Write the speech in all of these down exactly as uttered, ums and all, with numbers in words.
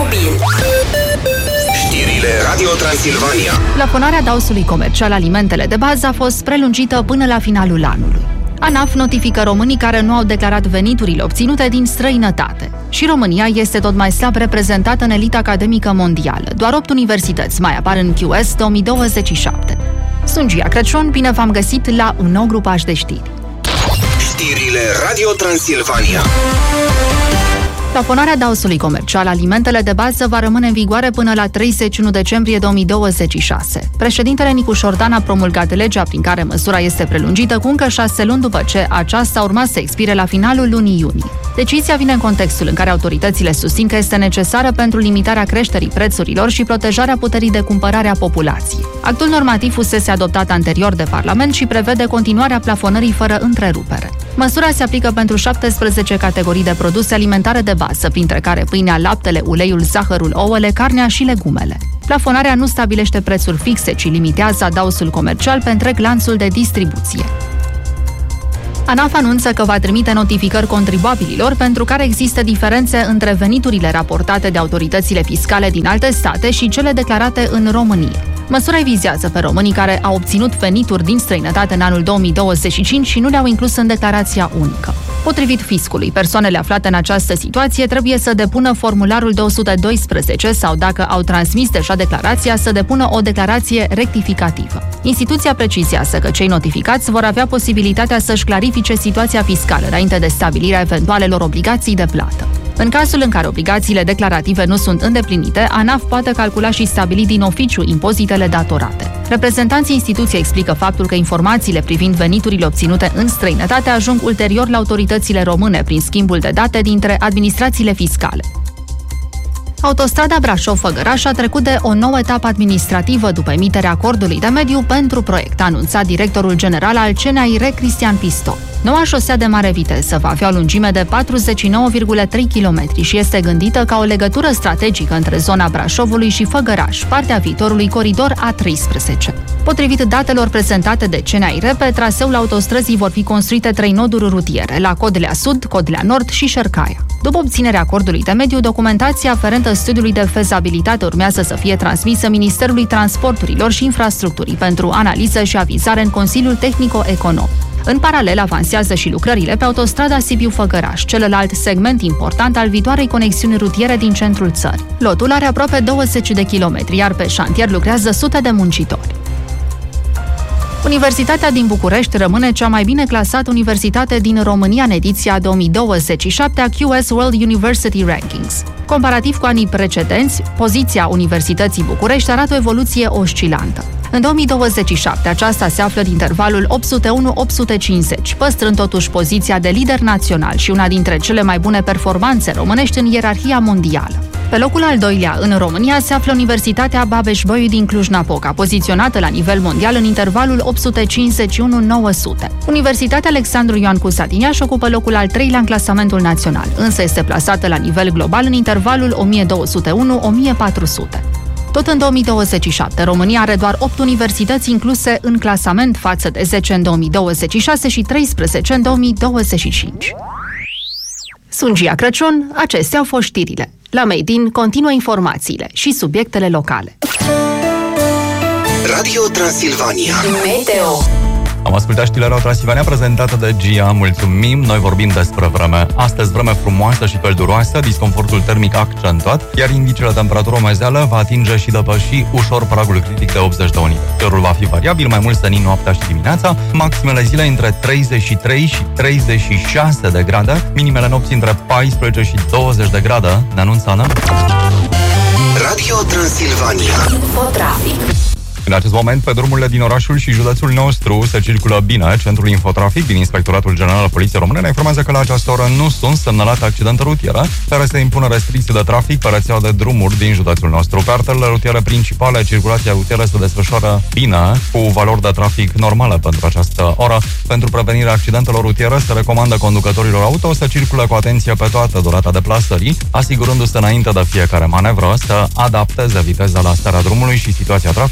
mobil. Știrile Radio Transilvania. Plafonarea dausului comercial alimentele de bază a fost prelungită până la finalul anului. ANAF notifică românii care nu au declarat veniturile obținute din străinătate. Și România este tot mai slab reprezentată în elita academică mondială. Doar opt universități mai apar în Q S două mii douăzeci și șapte. Sunt Gia Crăciun, bine v-am găsit la un nou grupaj de știri. Știrile Radio Transilvania. Plafonarea dausului comercial alimentele de bază va rămâne în vigoare până la treizeci și unu decembrie două mii douăzeci și șase. Președintele Nicu Șordan a promulgat legea prin care măsura este prelungită cu încă șase luni după ce aceasta urma să expire la finalul lunii iunie. Decizia vine în contextul în care autoritățile susțin că este necesară pentru limitarea creșterii prețurilor și protejarea puterii de cumpărare a populației. Actul normativ fusese adoptat anterior de Parlament și prevede continuarea plafonării fără întrerupere. Măsura se aplică pentru șaptesprezece categorii de produse alimentare de bază, printre care pâinea, laptele, uleiul, zahărul, ouăle, carnea și legumele. Plafonarea nu stabilește prețuri fixe, ci limitează adausul comercial pe întreg lanțul de distribuție. ANAF anunță că va trimite notificări contribuabililor pentru care există diferențe între veniturile raportate de autoritățile fiscale din alte state și cele declarate în România. Măsura vizează pe românii care au obținut venituri din străinătate în anul două mii douăzeci și cinci și nu le-au inclus în declarația unică. Potrivit fiscului, persoanele aflate în această situație trebuie să depună formularul două sute doisprezece sau, dacă au transmis deja declarația, să depună o declarație rectificativă. Instituția precizează că cei notificați vor avea posibilitatea să-și clarifice situația fiscală înainte de stabilirea eventualelor obligații de plată. În cazul în care obligațiile declarative nu sunt îndeplinite, ANAF poate calcula și stabili din oficiu impozitele datorate. Reprezentanții instituției explică faptul că informațiile privind veniturile obținute în străinătate ajung ulterior la autoritățile române prin schimbul de date dintre administrațiile fiscale. Autostrada Brașov-Făgăraș a trecut de o nouă etapă administrativă după emiterea acordului de mediu pentru proiect, a anunțat directorul general al C N A I R E, Cristian Pistol. Noua șosea de mare viteză va avea o lungime de patruzeci și nouă virgulă trei kilometri și este gândită ca o legătură strategică între zona Brașovului și Făgăraș, partea viitorului coridor A treisprezece. Potrivit datelor prezentate de C N A I R E, pe traseul autostrăzii vor fi construite trei noduri rutiere, la Codlea Sud, Codlea Nord și Șercaia. După obținerea acordului de mediu, documentația aferentă studiului de fezabilitate urmează să fie transmisă Ministerului Transporturilor și Infrastructurii pentru analiză și avizare în Consiliul Tehnico-Economic. În paralel, avansează și lucrările pe autostrada Sibiu-Făgăraș, celălalt segment important al viitoarei conexiuni rutiere din centrul țării. Lotul are aproape douăzeci de kilometri, iar pe șantier lucrează sute de muncitori. Universitatea din București rămâne cea mai bine clasată universitate din România în ediția două mii douăzeci și șapte a Q S World University Rankings. Comparativ cu anii precedenți, poziția Universității București arată o evoluție oscilantă. În două mii douăzeci și șapte, aceasta se află în intervalul opt sute unu - opt sute cincizeci, păstrând totuși poziția de lider național și una dintre cele mai bune performanțe românești în ierarhia mondială. Pe locul al doilea în România se află Universitatea Babeș-Bolyai din Cluj-Napoca, poziționată la nivel mondial în intervalul opt sute cincizeci și unu - nouă sute. Universitatea Alexandru Ioan Cuza din Iași ocupă locul al treilea în clasamentul național, însă este plasată la nivel global în intervalul o mie două sute unu - o mie patru sute. Tot în două mii douăzeci și șapte, România are doar opt universități incluse în clasament față de zece în două mii douăzeci și șase și treisprezece în două mii douăzeci și cinci. Sunt Gia Crăciun, acestea au fost știrile. La Made in continuă informațiile și subiectele locale. Radio Transilvania. Meteo. Am ascultat știrile Radio Transilvania prezentată de Gia, mulțumim. Noi vorbim despre vreme. Astăzi vreme frumoasă și călduroasă, disconfortul termic accentuat, iar indicele temperatură omezeală va atinge și depăși ușor pragul critic de optzeci de unități. Cerul va fi variabil, mai mult senin noaptea și dimineața, maximele zile între treizeci și trei și treizeci și șase de grade, minimele nopții între paisprezece și douăzeci de grade, ne anunță Ana. Radio Transilvania. Infotrafic. În acest moment, pe drumurile din orașul și județul nostru se circulă bine. Centrul Infotrafic din Inspectoratul General al Poliției Române ne informează că la această oră nu sunt semnalate accidente rutiere, care se impun restricții de trafic pe rețeaua de drumuri din județul nostru. Pe arterele rutiere principale, circulația rutieră se desfășoară bine, cu valori de trafic normale pentru această oră. Pentru prevenirea accidentelor rutiere, se recomandă conducătorilor auto să circule cu atenție pe toată durata deplasării, asigurându-se înainte de fiecare manevră să adapteze viteza la starea drumului și situația traficului.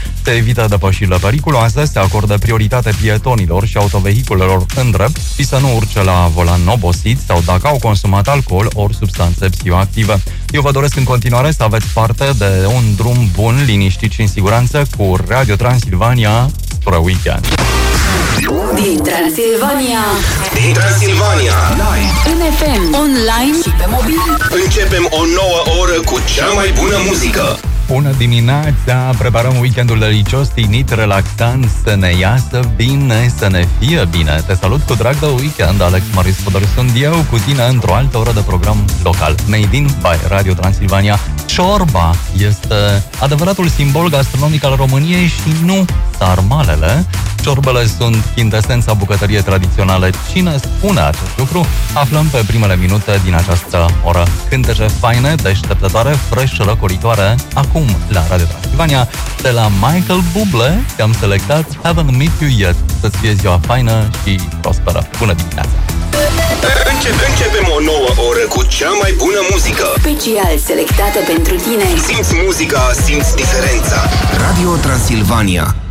Se evită depășirile periculoase, se acordă prioritate pietonilor și autovehiculelor în drept și să nu urce la volan obosiți sau dacă au consumat alcool ori substanțe psihoactive. Eu vă doresc în continuare să aveți parte de un drum bun, liniștit și în siguranță cu Radio Transilvania spre weekend. Din Transilvania, Din Transilvania, în F M, online și pe mobil. începem o nouă oră cu cea mai bună muzică. Bună dimineața! Preparăm weekendul delicios, tinit, relaxant, să ne iasă bine, să ne fie bine. Te salut cu drag de weekend, Alex Maris Fodor sunt eu cu tine într-o altă oră de program local. Made in by Radio Transilvania. Ciorba este adevăratul simbol gastronomic al României și nu sarmalele. Ciorbele sunt chintesența bucătăriei tradiționale. Cine spune acest lucru? Aflăm pe primele minute din această oră. Cântece faine, deșteptătoare, fresh, răcoritoare. Acum, la Radio Transilvania, de la Michael Bublé, te-am selectat Haven't Met You Yet. Să-ți fie ziua faină și prosperă. Bună dimineața! Începe, începem o nouă oră cu cea mai bună muzică. Special selectată pentru tine. Simți muzica, simți diferența. Radio Transilvania.